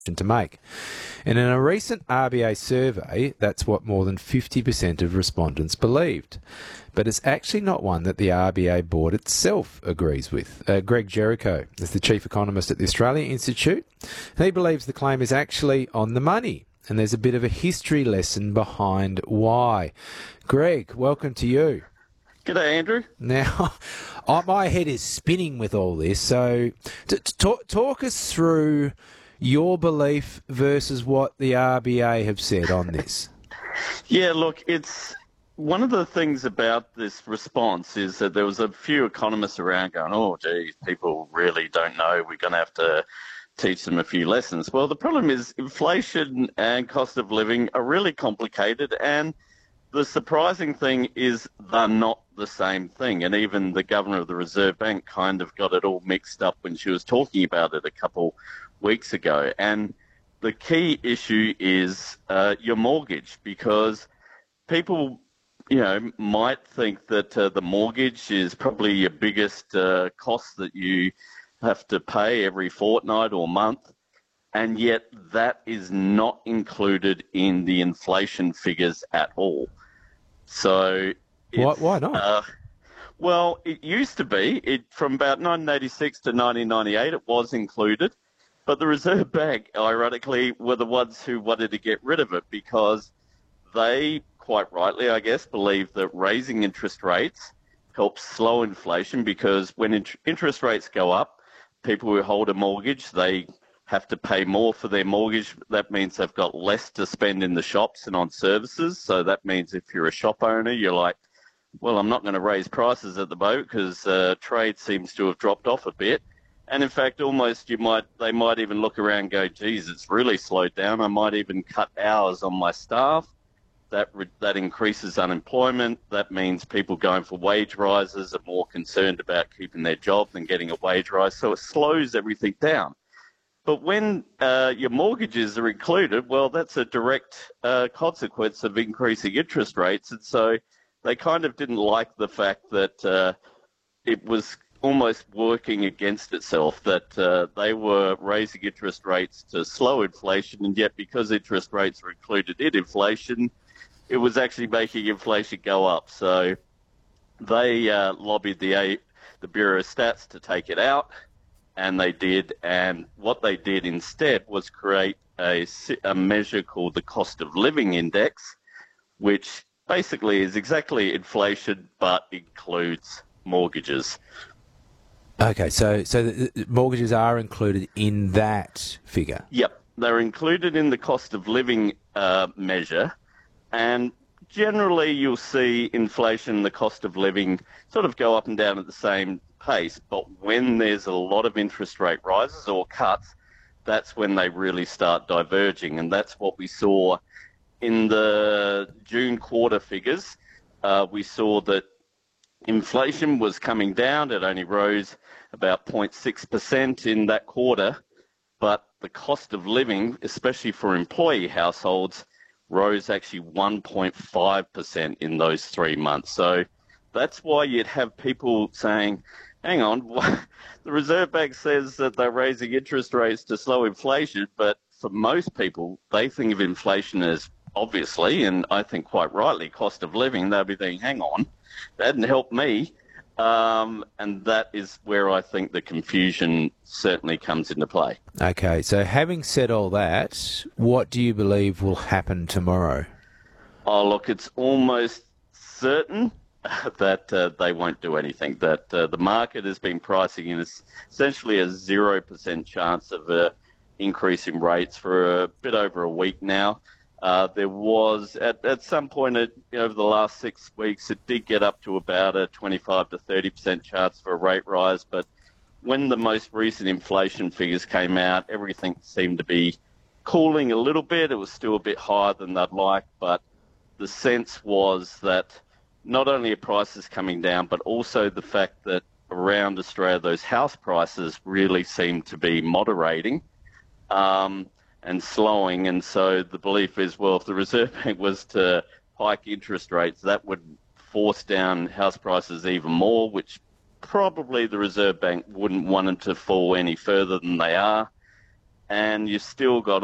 to make. And in a recent RBA survey, that's what more than 50% of respondents believed. But it's actually not one that the RBA board itself agrees with. Greg Jericho is the chief economist at the Australia Institute. He believes the claim is actually on the money, and there's a bit of a history lesson behind why. Greg, welcome to you. G'day, Andrew. Now, my head is spinning with all this, so talk us through your belief versus what the RBA have said on this. Yeah, look, it's one of the things about this response is that there was a few economists around going, oh, geez, people really don't know. We're going to have to teach them a few lessons. Well, the problem is inflation and cost of living are really complicated, and the surprising thing is they're not the same thing. And even the governor of the Reserve Bank kind of got it all mixed up when she was talking about it a couple weeks ago. And the key issue is your mortgage, because people, might think that the mortgage is probably your biggest cost that you have to pay every fortnight or month. And yet that is not included in the inflation figures at all. So why not? Well, it used to be. From about 1986 to 1998, it was included. But the Reserve Bank, ironically, were the ones who wanted to get rid of it because they, quite rightly, I guess, believe that raising interest rates helps slow inflation, because when interest rates go up, people who hold a mortgage, they have to pay more for their mortgage. That means they've got less to spend in the shops and on services. So that means if you're a shop owner, you're like, well, I'm not going to raise prices at the moment because trade seems to have dropped off a bit. And in fact, they might even look around and go, geez, it's really slowed down. I might even cut hours on my staff. That increases unemployment. That means people going for wage rises are more concerned about keeping their job than getting a wage rise. So it slows everything down. But when your mortgages are included, well, that's a direct consequence of increasing interest rates. And so they kind of didn't like the fact that it was almost working against itself, that they were raising interest rates to slow inflation, and yet because interest rates were included in inflation, it was actually making inflation go up. So they lobbied the Bureau of Stats to take it out, and they did. And what they did instead was create a measure called the cost of living index, which basically is exactly inflation but includes mortgages. Okay, so the mortgages are included in that figure? Yep, they're included in the cost of living measure, and generally you'll see inflation and the cost of living sort of go up and down at the same pace, but when there's a lot of interest rate rises or cuts, that's when they really start diverging, and that's what we saw in the June quarter figures. We saw that inflation was coming down. It only rose about 0.6% in that quarter, but the cost of living, especially for employee households, rose actually 1.5% in those 3 months. So that's why you'd have people saying, hang on, the Reserve Bank says that they're raising interest rates to slow inflation, but for most people, they think of inflation as obviously, and I think quite rightly, cost of living. They'll be thinking, hang on, that didn't help me. And that is where I think the confusion certainly comes into play. Okay, so having said all that, what do you believe will happen tomorrow? Oh, look, it's almost certain that they won't do anything, that the market has been pricing in essentially a 0% chance of an increase in rates for a bit over a week now. There was, at some point over the last 6 weeks, it did get up to about a 25 to 30% chance for a rate rise. But when the most recent inflation figures came out, everything seemed to be cooling a little bit. It was still a bit higher than they'd like, but the sense was that not only are prices coming down, but also the fact that around Australia, those house prices really seem to be moderating. And slowing, and so the belief is, well, if the Reserve Bank was to hike interest rates, that would force down house prices even more, which probably the Reserve Bank wouldn't want them to fall any further than they are. and you've still got